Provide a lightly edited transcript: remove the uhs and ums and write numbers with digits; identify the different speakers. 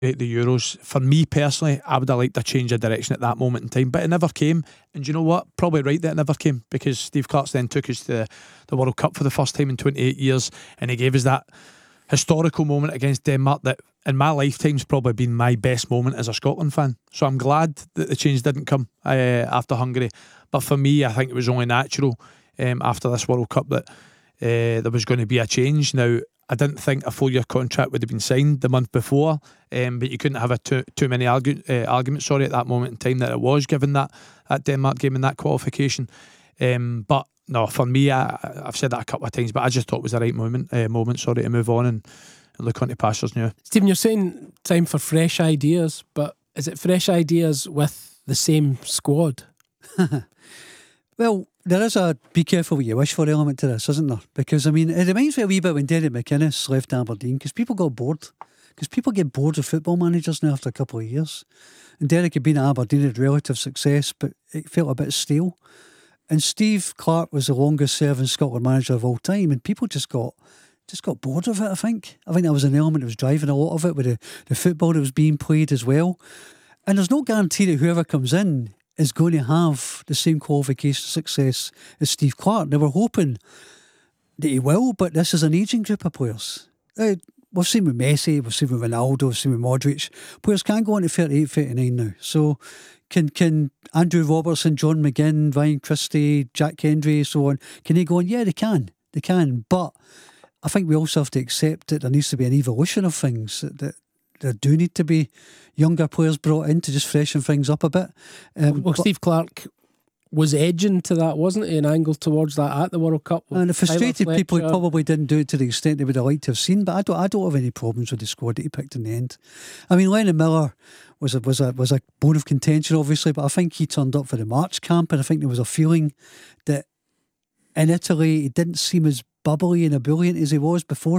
Speaker 1: the Euros. For me personally, I would have liked a change of direction at that moment in time, but it never came. And do you know what? Probably right that it never came, because Steve Clarke then took us to the World Cup for the first time in 28 years, and he gave us that historical moment against Denmark that in my lifetime's probably been my best moment as a Scotland fan. So I'm glad that the change didn't come after Hungary. But for me, I think it was only natural after this World Cup that there was going to be a change. Now, I didn't think a 4-year contract would have been signed the month before, but you couldn't have too many arguments at that moment in time that it was, given that Denmark game and that qualification. But no, for me, I've said that a couple of times, but I just thought it was the right moment to move on and look onto pastures new.
Speaker 2: Stephen, you're saying time for fresh ideas, but is it fresh ideas with the same squad?
Speaker 3: Well, there is a be careful what you wish for element to this, isn't there? Because, I mean, it reminds me a wee bit when Derek McInnes left Aberdeen, because people got bored. Because people get bored of football managers now after a couple of years. And Derek had been at Aberdeen, had relative success, but it felt a bit stale. And Steve Clarke was the longest serving Scotland manager of all time, and people just got bored of it, I think. I think that was an element that was driving a lot of it, with the football that was being played as well. And there's no guarantee that whoever comes in is going to have the same qualification success as Steve Clarke. They were hoping that he will, but this is an ageing group of players. We've seen with Messi, we've seen with Ronaldo, we've seen with Modric. Players can't go on to 38, 39 now. So can Andrew Robertson, John McGinn, Ryan Christie, Jack Hendry, so on, can they go on? Yeah, they can. They can. But I think we also have to accept that there needs to be an evolution of things, that there do need to be younger players brought in to just freshen things up a bit.
Speaker 2: Well, Steve Clarke was edging to that, wasn't he? An angle towards that at the World Cup.
Speaker 3: And the frustrated people who probably didn't do it to the extent they would have liked to have seen. But I don't have any problems with the squad that he picked in the end. I mean, Lennon Miller was a bone of contention, obviously, but I think he turned up for the March camp, and I think there was a feeling that in Italy he didn't seem as bubbly and ebullient as he was before.